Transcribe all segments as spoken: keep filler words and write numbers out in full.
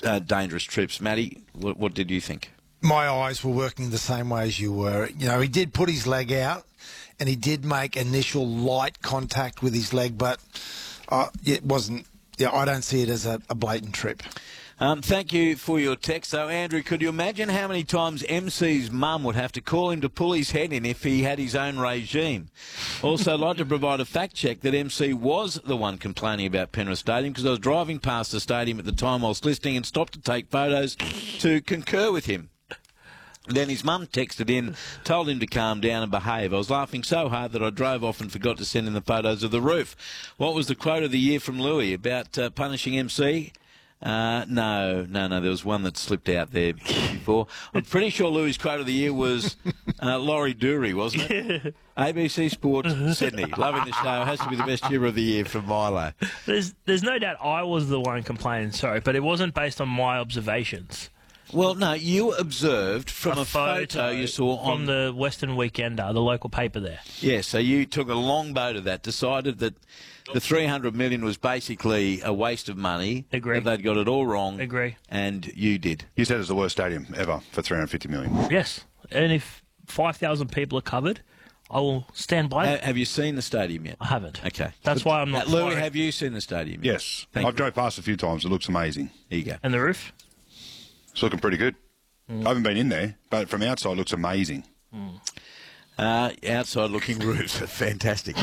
uh, dangerous trips. Matty, what, what did you think? My eyes were working the same way as you were. You know, he did put his leg out and he did make initial light contact with his leg, but uh, it wasn't, yeah, I don't see it as a, a blatant trip. Um, thank you for your text. So, Andrew, could you imagine how many times M C's mum would have to call him to pull his head in if he had his own regime? Also, I'd like to provide a fact check that M C was the one complaining about Penrith Stadium because I was driving past the stadium at the time whilst listening and stopped to take photos to concur with him. Then his mum texted in, told him to calm down and behave. I was laughing so hard that I drove off and forgot to send in the photos of the roof. What was the quote of the year from Louis about uh, punishing M C? Uh, no, no, no. There was one that slipped out there before. I'm pretty sure Louis' quote of the year was uh, Laurie Dury, wasn't it? A B C Sports, Sydney. Loving the show. Has to be the best year of the year from Milo. There's, there's no doubt I was the one complaining, sorry, but it wasn't based on my observations. Well, no, you observed from a, a photo, photo you saw on... From the Western Weekender, the local paper there. Yeah, so you took a long boat of that, decided that the three hundred million dollars was basically a waste of money. Agree. That they'd got it all wrong. Agree. And you did. You said it's the worst stadium ever for three hundred fifty million dollars. Yes, and if five thousand people are covered, I will stand by ha- it. Have you seen the stadium yet? I haven't. Okay. That's why I'm not... Uh, Louis, have you seen the stadium yet? Yes. Thank I've you. drove past a few times. It looks amazing. There you go. And the roof? It's looking pretty good. Mm. I haven't been in there, but from outside it looks amazing. Mm. Uh, outside-looking roofs are fantastic.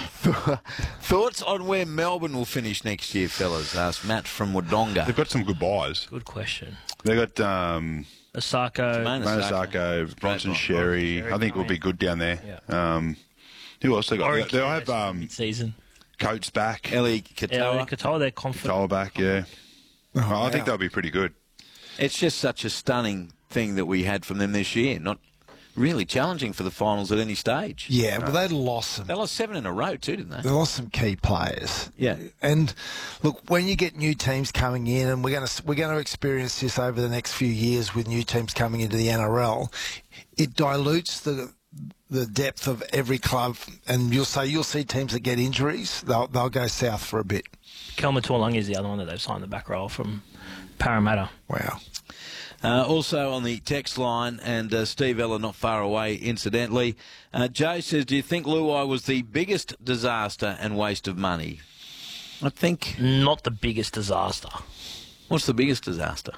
Thoughts on where Melbourne will finish next year, fellas? Asked Matt from Wodonga. They've got some good buys. Good question. They've got um, Asako, Monosako, Bronson Sherry. I think it will be good down there. Yeah. Um, who else they got? They, they'll have um, season. Coates back. Ellie Katoa. Ellie Katoa, they're confident. Katoa back, yeah. Oh, I wow. think they'll be pretty good. It's just such a stunning thing that we had from them this year. Not really challenging for the finals at any stage. Yeah, no. But they lost some. They lost seven in a row too, didn't they? They lost some key players. Yeah. And look, when you get new teams coming in, and we're going to we're going to experience this over the next few years with new teams coming into the N R L, it dilutes the the depth of every club, and you'll say you'll see teams that get injuries. They'll they'll go south for a bit. Kelma Tuolungi is the other one that they've signed the back row from Parramatta. Wow. Uh, also on the text line, and uh, Steve Ella not far away, incidentally, uh, Joe says, do you think Luai was the biggest disaster and waste of money? I think... Not the biggest disaster. What's the biggest disaster?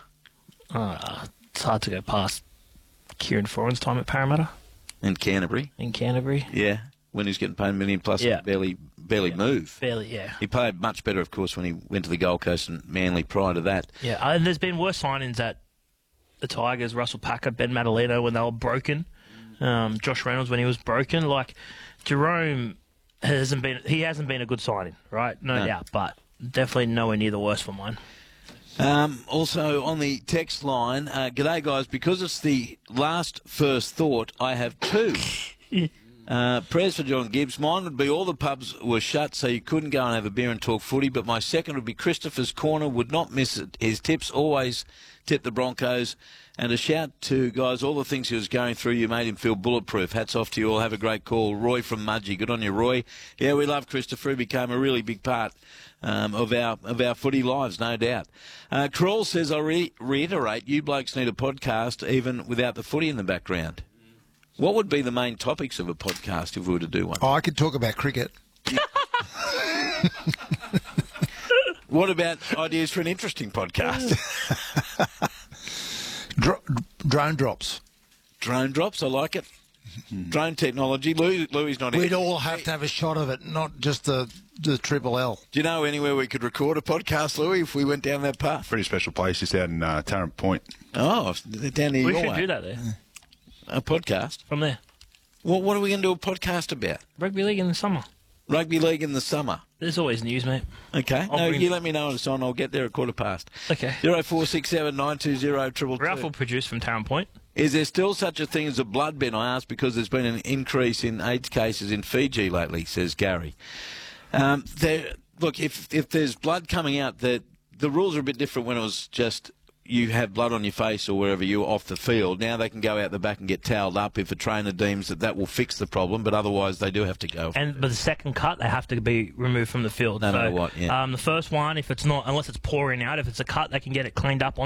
Uh, it's hard to go past Kieran Foran's time at Parramatta. In Canterbury? In Canterbury. Yeah, when he was getting paid a million plus yeah. and barely, barely yeah. move. Barely, yeah. He played much better, of course, when he went to the Gold Coast and Manly prior to that. Yeah, and there's been worse signings at the Tigers, Russell Packer, Ben Madaleno when they were broken, um, Josh Reynolds when he was broken. Like, Jerome hasn't been, he hasn't been a good signing, right? No, no. doubt, but definitely nowhere near the worst for mine. Um, also on the text line, uh, g'day guys, because it's the last first thought, I have two. Uh, prayers for John Gibbs. Mine would be all the pubs were shut, so you couldn't go and have a beer and talk footy. But my second would be Christopher's Corner. Would not miss it. His tips always tip the Broncos. And a shout to, guys, all the things he was going through, you made him feel bulletproof. Hats off to you all. Have a great call. Roy from Mudgee. Good on you, Roy. Yeah, we love Christopher. He became a really big part um, of our of our footy lives, no doubt. Uh, Kroll says, I re- reiterate, you blokes need a podcast even without the footy in the background. What would be the main topics of a podcast if we were to do one? Oh, I could talk about cricket. What about ideas for an interesting podcast? Dro- drone drops. Drone drops, I like it. Drone technology. Louis, Louis not We'd here. all have to have a shot of it, not just the, the triple L. Do you know anywhere we could record a podcast, Louis, if we went down that path? Pretty special place just out in uh, Tarrant Point. Oh, down near We your should way. do that there. A podcast? From there. Well, what are we going to do a podcast about? Rugby league in the summer. Rugby league in the summer. There's always news, mate. Okay. I'll no, bring- you let me know when it's on. I'll get there at quarter past. Okay. Zero four six seven nine two zero triple two. Ralph will produce from Tarrant Point. Is there still such a thing as a blood bin? I ask because there's been an increase in AIDS cases in Fiji lately, says Gary. Um, there, look, if if there's blood coming out, the the rules are a bit different when it was just you have blood on your face or wherever you're off the field. Now they can go out the back and get towelled up if a trainer deems that that will fix the problem, but otherwise they do have to go. And but the second cut, they have to be removed from the field. No so, matter what, yeah. Um, the first one, if it's not, unless it's pouring out, if it's a cut, they can get it cleaned up on